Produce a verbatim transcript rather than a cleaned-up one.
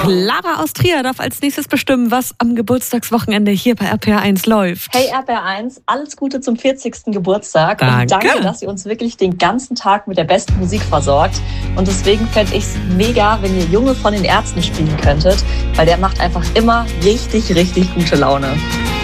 Clara aus Trier darf als nächstes bestimmen, was am Geburtstagswochenende hier bei R P R eins läuft. Hey R P R eins, alles Gute zum vierzigsten Geburtstag. Danke. Und danke, dass ihr uns wirklich den ganzen Tag mit der besten Musik versorgt. Und deswegen fände ich es mega, wenn ihr Junge von den Ärzten spielen könntet, weil der macht einfach immer richtig, richtig gute Laune.